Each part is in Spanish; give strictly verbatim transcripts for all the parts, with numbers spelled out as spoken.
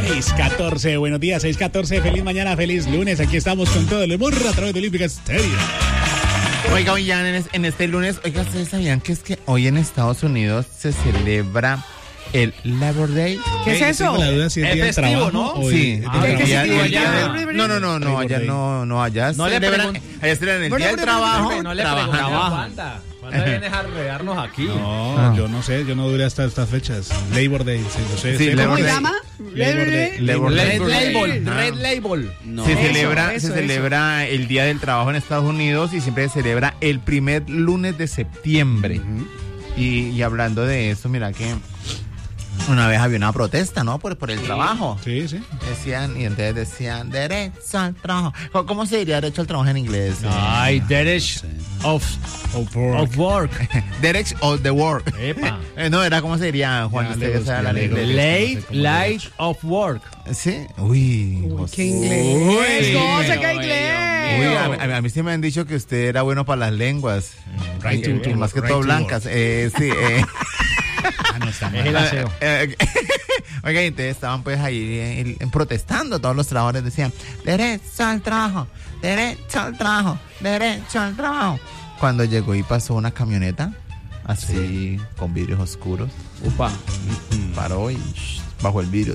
seis catorce, buenos días, seis catorce, feliz mañana, feliz lunes. Aquí estamos con todo el humor a través de Olímpica Estéreo. Oiga, hoy ya en, en este lunes, oiga, ¿ustedes sabían que es que hoy en Estados Unidos se celebra el Labor Day? ¿Qué es eso? La duda si es, es día festivo, del trabajo, ¿no? o Sí. el- Ah, el ¿qué día- se el allá? día del- No, no, no, no, Labor allá Day. no, no, allá No le celebran, pregun- allá celebran el día del trabajo, No le trabajan. preguntamos Wanda. Wanda vienes a enredarnos aquí. No, Ah. yo no sé, yo no duré hasta estas fechas. Labor Day, sí, yo sé. Sí, sé- Labor ¿Cómo se Day. llama? Labor Day. Labor Red Day. Label, Ah. Red Label. Se Eso, celebra, eso, se eso. celebra el Día del Trabajo en Estados Unidos y siempre se celebra el primer lunes de septiembre. y, y hablando de eso, mira que una vez había una protesta, ¿no? Por, por el trabajo. Sí, sí. Decían, y entonces decían, derecho al trabajo. ¿Cómo- ¿Cómo se diría derecho al trabajo en inglés? Ay, derecho of, Of work. of work. Derecho of the work. Epa. Eh, no, era, ¿cómo se diría, Juan? Ya Usted le que busqué, sabe hablar le inglés. busqué. Late cómo light of work. ¿Sí? Uy, José. ¿Qué inglés? Uy. ¿Cómo que Uy, inglés? a, mí- a mí sí me han dicho que usted era bueno para las lenguas. Right to Y- work, y más que right todo to blancas. Eh, sí, eh. Ah, no está Es mal. el aseo. Eh, eh, Oiga, y ustedes estaban pues ahí eh, eh, protestando, todos los trabajadores decían, derecho al trabajo, derecho al trabajo, derecho al trabajo. Cuando llegó y pasó una camioneta, así, con vidrios oscuros, Upa. paró y shh, bajó el vidrio.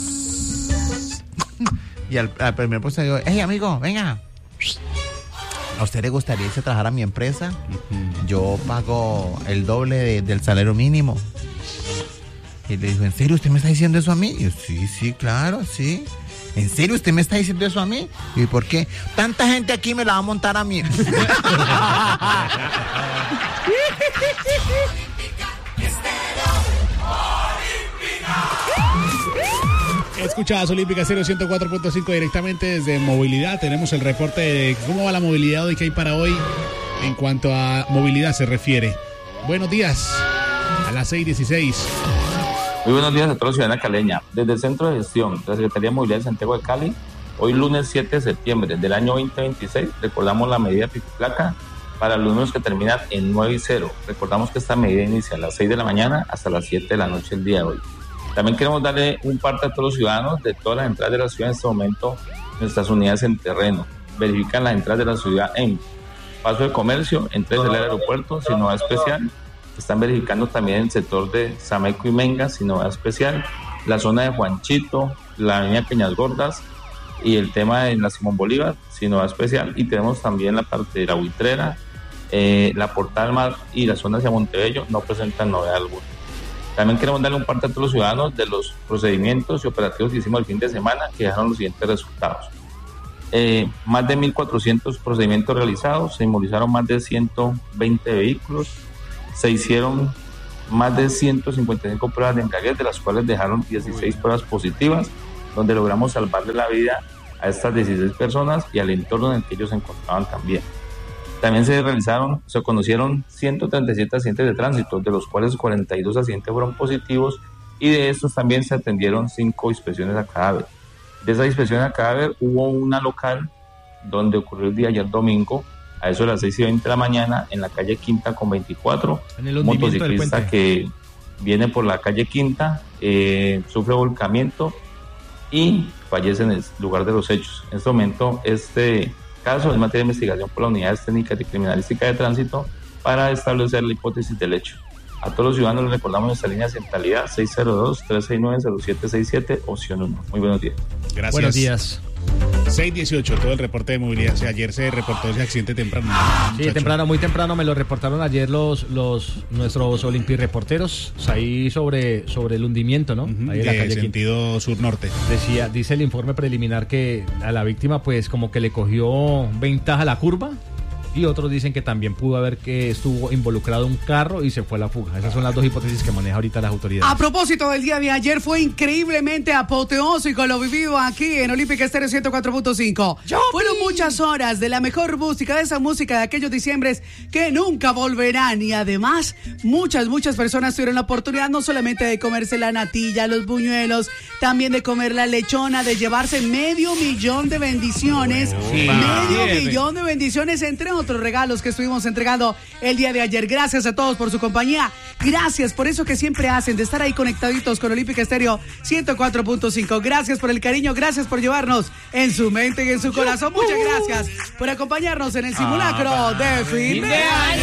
Y al, al primer puesto dijo, hey amigo, venga, ¿a usted le gustaría irse a trabajar a mi empresa? Yo pago el doble de- del salario mínimo. Y le dijo, ¿en serio usted me está diciendo eso a mí? Y yo, sí, sí, claro, sí. ¿En serio usted me está diciendo eso a mí? Y yo, ¿por qué? Tanta gente aquí me la va a montar a mí. Escuchadas Olímpica Estéreo ciento cuatro punto cinco directamente desde movilidad. Tenemos el reporte de cómo va la movilidad hoy, que hay para hoy en cuanto a movilidad se refiere. Buenos días, a las seis dieciséis. Muy buenos días a toda la ciudadana caleña. Desde el Centro de Gestión de la Secretaría de Movilidad de Santiago de Cali, hoy lunes siete de septiembre del año veinte veintiséis, recordamos la medida pico y placa para los números que terminan en nueve y cero. Recordamos que esta medida inicia a las seis de la mañana hasta las siete de la noche el día de hoy. También queremos darle un parte a todos los ciudadanos de todas las entradas de la ciudad en este momento, nuestras unidades en terreno. Verifican las entradas de la ciudad en Paso de Comercio, entrada del aeropuerto, sin novedad especial. Están verificando también el sector de Sameco y Menga, sin novedad especial. La zona de Juanchito, la avenida Peñas Gordas y el tema de la Simón Bolívar, sin novedad especial. Y tenemos también la parte de la Buitrera, eh, la Portal del Mar y la zona hacia Montebello, no presentan novedad alguna. También queremos darle un parte a todos los ciudadanos de los procedimientos y operativos que hicimos el fin de semana, que dejaron los siguientes resultados. Eh, más de mil cuatrocientos procedimientos realizados, se inmovilizaron más de ciento veinte vehículos, se hicieron más de ciento cincuenta y cinco pruebas de embriaguez, de las cuales dejaron dieciséis pruebas positivas, donde logramos salvarle la vida a estas dieciséis personas y al entorno en el que ellos se encontraban también. También se realizaron, se conocieron ciento treinta y siete accidentes de tránsito, de los cuales cuarenta y dos accidentes fueron positivos, y de estos también se atendieron cinco inspecciones a cadáver. De esa inspección a cadáver hubo una local donde ocurrió el día ayer domingo, a eso de las seis y veinte de la mañana, en la calle Quinta con veinticuatro, En el un hundimiento del motociclista puente. que viene por la calle Quinta, eh, sufre volcamiento y fallece en el lugar de los hechos. En este momento, este caso es materia de investigación por las unidades técnicas de criminalística de tránsito para establecer la hipótesis del hecho. A todos los ciudadanos les recordamos nuestra línea de centralidad seis cero dos, tres seis nueve, cero siete seis siete, opción uno. Muy buenos días. Gracias. Buenos días. seis dieciocho, todo el reporte de movilidad. O sea, ayer se reportó ese accidente temprano. ¿no, Sí, muchacho? temprano, muy temprano me lo reportaron ayer los, los nuestros olimpireporteros ahí sobre, sobre el hundimiento, ¿no? Ujú, Ahí en la de calle Quinta. sentido sur-norte. Decía, dice el informe preliminar que a la víctima pues como que le cogió ventaja la curva, y otros dicen que también pudo haber que estuvo involucrado un carro y se fue a la fuga. Esas son las dos hipótesis que maneja ahorita las autoridades. A propósito del día de ayer, fue increíblemente apoteósico lo vivido aquí en Olímpica Estéreo ciento cuatro punto cinco. Fueron muchas horas de la mejor música, de esa música de aquellos diciembres que nunca volverán. Y además, muchas, muchas personas tuvieron la oportunidad no solamente de comerse la natilla, los buñuelos, también de comer la lechona, de llevarse medio millón de bendiciones. Sí. Medio Bien. millón de bendiciones, entre otras otros regalos que estuvimos entregando el día de ayer. Gracias a todos por su compañía. Gracias por eso que siempre hacen, de estar ahí conectaditos con Olímpica Estéreo ciento cuatro punto cinco. Gracias por el cariño, gracias por llevarnos en su mente y en su corazón. Muchas gracias por acompañarnos en el simulacro ah, de fin de, de año.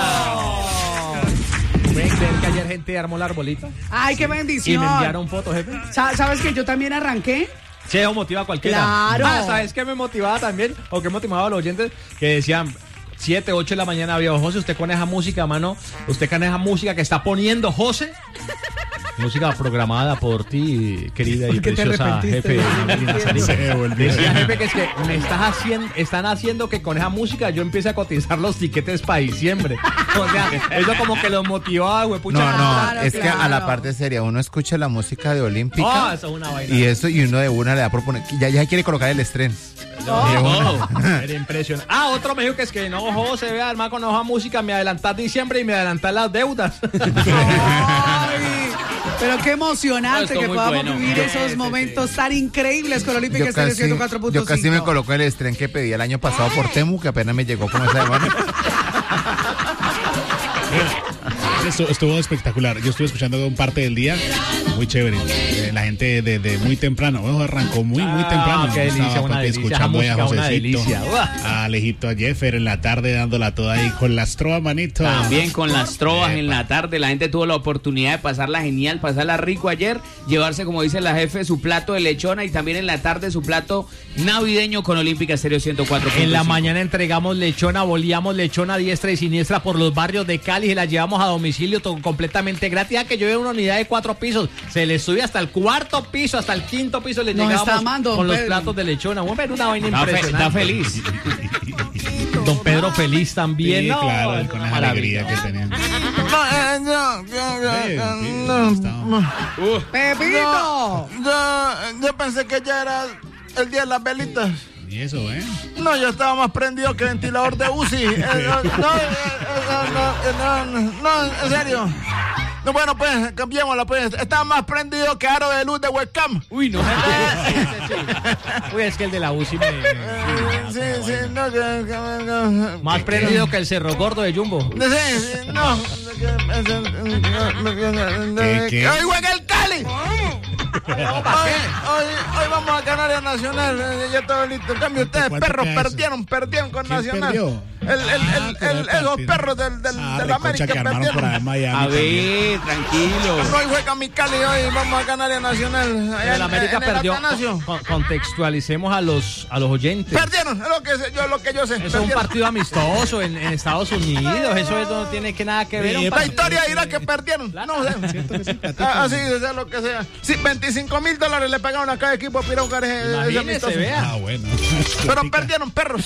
¿Pueden creer que ayer gente armó la arbolita? Ay, qué bendición. Y me enviaron fotos, jefe. ¿Sabes que yo también arranqué? Sí, eso motiva a cualquiera. Claro. Ah, ¿sabes qué me motivaba también? O que motivaba a los oyentes que decían siete, ocho de la mañana, viejo José, usted con esa música, mano, usted con esa música que está poniendo José. Música programada por ti, querida y preciosa jefe. Decía jefe que es que me estás haciendo, están haciendo que con esa música yo empiece a cotizar los tiquetes para diciembre. O sea, eso como que los motivaba, güey. No, no, claro, es claro. que a la parte seria, uno escucha la música de Olímpica. Oh, eso es una vaina. Y eso, y uno de una le da a proponer, ya, ya quiere colocar el estreno. No, no. Era impresionante. Ah, otro me dijo que es que no, José, vea, hermano, con hoja música, me adelantás diciembre y me adelantás las deudas. Ay, pero qué emocionante no, que podamos bueno. vivir esos sí, momentos sí. tan increíbles con Olímpica Estéreo ciento cuatro punto cinco. Yo casi me colocó el estreno que pedí el año pasado por Temu, que apenas me llegó como esa semana. Esto estuvo espectacular. Yo estuve escuchando un parte del día, muy chévere. Eh, la gente desde de muy temprano, bueno, arrancó muy, muy temprano. Ah, qué delicia, estaba una delicia, escuchando música, a una Josecito, delicia. a Alejito, a Jeffer en la tarde dándola toda ahí con las trovas, manito. También con las trovas en la tarde. La gente tuvo la oportunidad de pasarla genial, pasarla rico ayer, llevarse, como dice la jefe, su plato de lechona y también en la tarde su plato navideño con Olímpica Estéreo ciento cuatro punto cinco. En la mañana entregamos lechona, bolíamos lechona diestra y siniestra por los barrios de Cali y la llevamos a domicilio todo, completamente gratis. A que yo veo una unidad de cuatro pisos, se le sube hasta el cuarto piso, hasta el quinto piso le Nos llegamos amando, con los Pedro. platos de lechona. Bueno, pero una vaina Está, fe, impresionante. está feliz. Don Pedro feliz también. Sí, no, claro, con esa alegría que tenía. Pepito. Yo, yo pensé que ya era el día de las velitas. Y eso, ¿eh? No, yo estaba más prendido que ventilador de U C I. Eh, no, no, no, no, no, en serio. No, bueno, pues, cambiémosla, pues. Estaba más prendido que aro de luz de webcam. Uy, no. Uy, es que el de la U C I me... me sí, sí, no, que, que, no. Más prendido que el Cerro Gordo de Jumbo. Sí, sí, no. ¿Qué, qué? ¡Hoy juega el Cali! Hoy, hoy, hoy vamos a Canaria Nacional. Ya todo listo. En cambio, ustedes, perros, perdieron, perdieron con Nacional. Perdió? El, el, ah, el, el, el, los perros del, del, ah, del América que armaron por allá en Miami. A ver, tranquilo. No, hoy juega mi Cali, hoy vamos a Canaria Nacional. El América perdió. Con, contextualicemos a los a los oyentes. Perdieron, es lo que sé, yo, lo que yo sé. Es un partido amistoso en, en Estados Unidos. Eso es, no tiene que nada que ver. Sí, la historia dirá que perdieron. No sé. Así, sea lo que sea. Sí, veinticinco mil dólares le pagaron a cada equipo para ir a jugar ese amistoso. Vea. Ah, bueno. Pero perdieron, perros.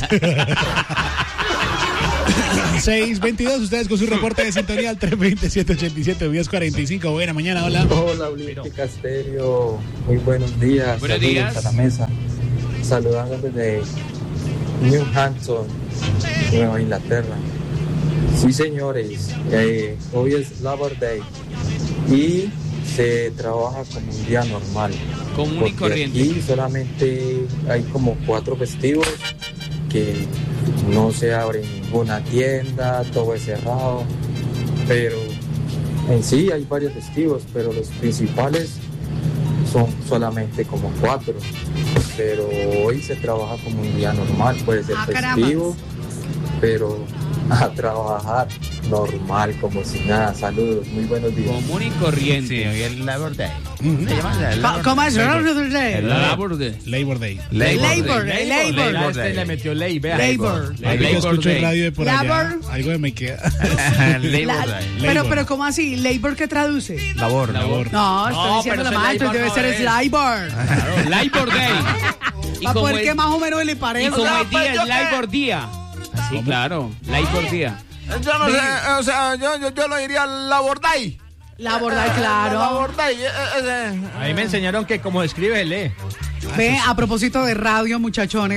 seis veintidós, ustedes con su reporte de sintonía al tres veinte, siete ochenta y siete, diez cuarenta y cinco. Buena mañana, hola. Hola, Olímpica Estéreo. Muy buenos días. Buenos Saludos días. a la mesa. Saludando desde New Hampton, Nueva Inglaterra. Sí, señores. Eh, hoy es Labor Day y se trabaja como un día normal. Común y porque corriente. Aquí solamente hay como cuatro festivos que no se abre ninguna tienda, todo es cerrado, pero en sí hay varios festivos, pero los principales son solamente como cuatro, pero hoy se trabaja como un día normal, puede ser Ah, festivo, pero a trabajar normal, como si nada. Saludos, muy buenos días. Común y corriente. Sí, hoy es Labor Day. ¿Cómo es? Labor Day. Labor Day. Labor, Ley, Labor. Labor, este le metió ley, vea. Labor. Algo que escucho en radio de por allá. Labor. Algo de me queda. La- pero, pero, ¿cómo así? ¿Labor qué traduce? Labor, Labor. No, estoy No, diciendo pero la ese mal, entonces Labor debe no ser es. es Labor. Labor Day. Y Para como poder es- que más o menos le y parece. como sea, el pues, día yo es Labor Día. Así, claro. Labor Día. Yo no sé, o sea, yo, yo, yo lo diría Labor Day. Labor Day, claro. Labor Day. eh, eh, eh. A mí me enseñaron que como escribe, lee. Ve, a propósito de radio, muchachones,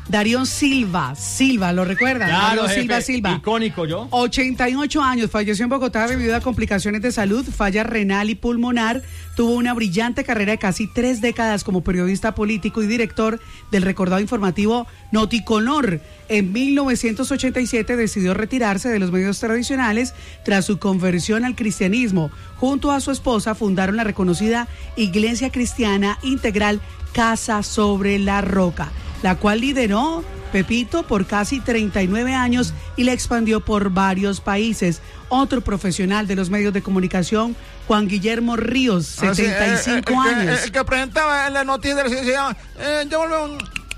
Darío Silva, Silva, ¿lo recuerdan? Claro, Darío jefe, Silva, Silva. icónico yo. ochenta y ocho años, falleció en Bogotá debido a complicaciones de salud, falla renal y pulmonar. Tuvo una brillante carrera de casi tres décadas como periodista político y director del recordado informativo Noticolor. En mil novecientos ochenta y siete decidió retirarse de los medios tradicionales tras su conversión al cristianismo. Junto a su esposa fundaron la reconocida Iglesia Cristiana Integral Casa sobre la Roca, la cual lideró Pepito por casi treinta y nueve años y la expandió por varios países. Otro profesional de los medios de comunicación, Juan Guillermo Ríos, setenta y cinco Ah, sí, eh, eh, años. El, el, el que presentaba en la noticia se llama, eh, ya volvemos.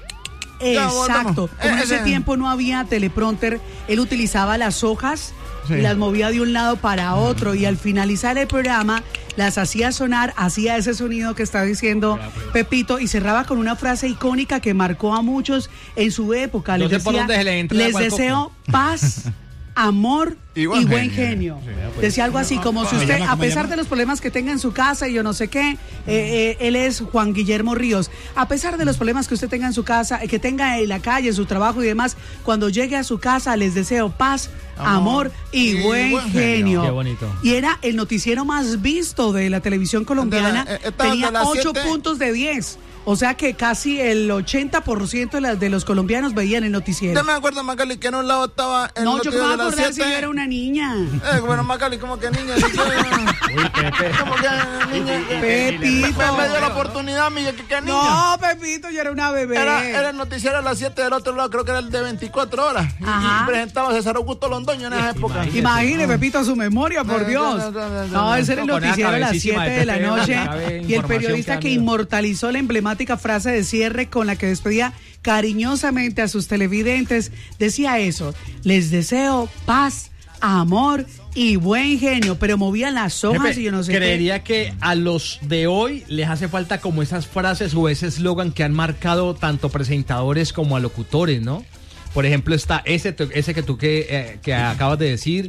Ya Exacto. volvemos. Como en Eh, ese ese- tiempo no había teleprompter, él utilizaba las hojas Sí. y las movía de un lado para otro y al finalizar el programa las hacía sonar, hacía ese sonido que está diciendo Pepito y cerraba con una frase icónica que marcó a muchos en su época. No Les sé por decía, dónde se le entra el les agua al deseo paz, amor Y y buen buen, genio. genio. Decía algo así como si ¿Cómo usted, llama? a ¿Cómo pesar llama? de los problemas que tenga en su casa y yo no sé qué, eh, eh, él es Juan Guillermo Ríos. A pesar de los problemas que usted tenga en su casa, eh, que tenga en la calle, en su trabajo y demás, cuando llegue a su casa les deseo paz, amor, Amor y, y buen, buen genio. genio. Qué bonito. Y era el noticiero más visto de la televisión colombiana. De la- eh, estaba Tenía de las ocho siete. puntos de diez. O sea que casi el ochenta por ciento de, las, de los colombianos veían el noticiero. Yo me acuerdo, Magali, que en un lado estaba el No, yo noticiero me voy de a las acordar si yo siete. era una niña. Eh, bueno, Magali, como que niña, si yo- Uy, Pepe. como que niña. Pepito. Me, me dio la oportunidad, Miguel, que, que niña. No, Pepito, yo era una bebé. Era, era el noticiero a las siete del otro lado, creo que era el de veinticuatro horas. Y, Ajá. y presentaba a César Augusto Londoño en esa época. Imagine, Pepito, su memoria, por No, Dios. no, no, no, no, No, ese era el no, con esa noticiero a las cabecísima siete de de la Pepe, noche. cabe Y el información periodista que que han ido. inmortalizó la emblemática frase de cierre con la que despedía cariñosamente a sus televidentes, decía eso: les deseo paz, amor y buen genio, pero movían las hojas Jefe, y yo no sé qué. creería que a los de hoy les hace falta como esas frases o ese eslogan que han marcado tanto presentadores como a locutores, ¿no? Por ejemplo, está ese, ese que tú que, eh, que acabas de decir,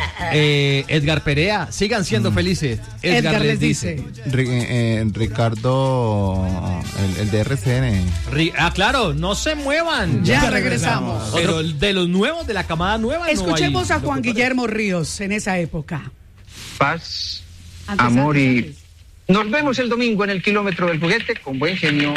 eh, Edgar Perea, sigan siendo felices. Edgar, Edgar les les dice. dice. Ri- eh, Ricardo, el, el de R C N. Ri- Ah, claro, no se muevan. Ya Ya regresamos. Pero de los nuevos, de la camada nueva, no Escuchemos hay a Juan locutores. Guillermo Ríos en esa época. Paz, Antes, amor antes, y... antes. Nos vemos el domingo en el kilómetro del juguete con buen genio.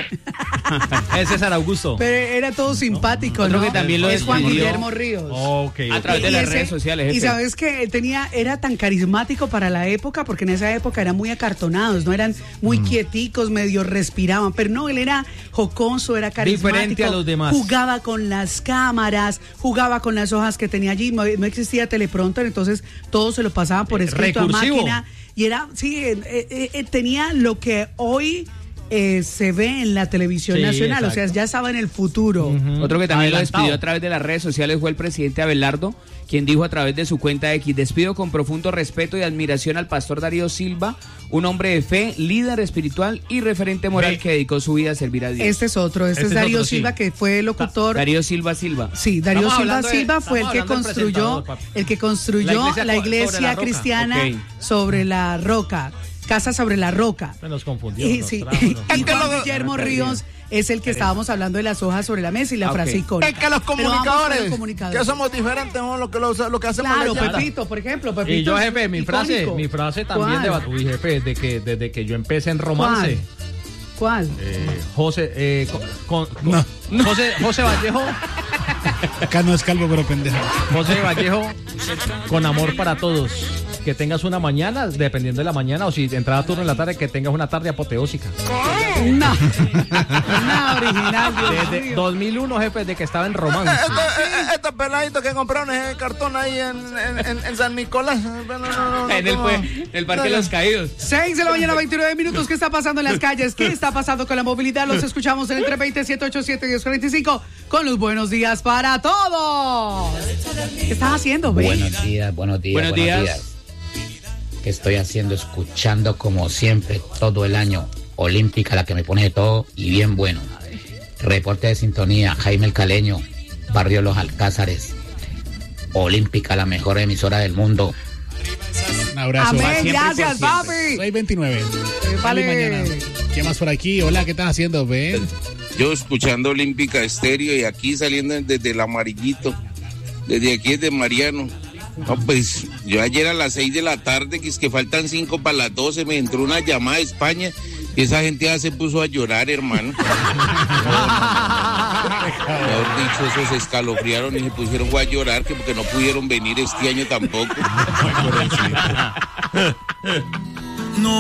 Es César Augusto. Pero era todo simpático, Otro ¿no? que también lo es Juan despidió. Guillermo Ríos. Ok. A través de Y las ese- redes sociales, Y jefe. sabes que tenía, era tan carismático para la época, porque en esa época eran muy acartonados, no eran muy quieticos, medio respiraban, pero no, él era jocoso, era carismático. Diferente a los demás. Jugaba con las cámaras, jugaba con las hojas que tenía allí, no, no existía teleprompter, entonces todo se lo pasaban por escrito Recursivo. a máquina. Y era, sí, eh, eh, eh, tenía lo que hoy eh, se ve en la televisión Sí, nacional, o sea, exacto. ya estaba en el futuro. Otro que también lo Adelantado. despidió a través de las redes sociales fue el presidente Abelardo, quien dijo a través de su cuenta X: despido con profundo respeto y admiración al pastor Darío Silva, un hombre de fe, líder espiritual y referente moral Ve. que dedicó su vida a servir a Dios. Este es otro, este, Este es es Darío otro, sí. Silva, que fue locutor. Darío Silva Silva. Sí, Darío Estamos Silva hablando de- Silva fue el estamos que hablando del construyó, presentador, papi. el que construyó La la iglesia iglesia, sobre la roca. cristiana Ok. sobre la roca, casa sobre la roca. Se nos confundió. Y, nos sí, trajo, y nos- Es que Juan lo- Guillermo Ríos es el que estábamos hablando de las hojas sobre la mesa y la Ah, frase ok. icónica. Es que los Pero vamos con comunicadores, los comunicadores. que somos diferentes, ¿no? lo que, lo, lo que hacemos Claro, en la llanta. Pepito, por ejemplo, Pepito. Y yo, es jefe, mi frase, icónico. mi frase también ¿Cuál? de Batu- Uy, jefe, desde que, desde que yo empecé en romance. ¿Cuál? Eh, José, eh, con, con- José, José Vallejo, Acá no es calvo, pero pendejo. José Vallejo, con amor para todos. Que tengas una mañana, dependiendo de la mañana, o si entrada a turno en la tarde, que tengas una tarde apoteósica. No. Una original. Dios Desde mío. dos mil uno, jefe, de que estaba en romance. Estos eh, estos peladitos que compraron ese cartón ahí en, en, en- en San Nicolás. No, no, no, no, En el, no. pue- en el Parque de No, los Caídos. seis de la mañana, veintinueve minutos. ¿Qué está pasando en las calles? ¿Qué está pasando con la movilidad? Los escuchamos en el tres veinte, siete ochenta y siete, diez cuarenta y cinco con los buenos días para todos. ¿Qué estás haciendo, Ben? Buenos días, buenos días, Buenos buenos, días. días. ¿Qué estoy haciendo? Escuchando como siempre todo el año. Olímpica, la que me pone de todo y bien bueno. Reporte de sintonía, Jaime el Caleño, Barrio Los Alcázares. Olímpica, la mejor emisora del mundo. Un abrazo. Amén, Siempre y por gracias, siempre. papi. seis veintinueve. vale. Feliz mañana. ¿Qué más por aquí? Hola, ¿qué estás haciendo, Ben? Yo escuchando Olímpica Estéreo y aquí saliendo desde el Amarillito, desde aquí desde Mariano. No, pues yo ayer a las seis de la tarde, que es que faltan cinco para las doce, me entró una llamada de España y esa gente ya se puso a llorar, hermano. Mejor dicho, esos se escalofriaron y se pusieron a llorar que porque no pudieron venir este año tampoco. No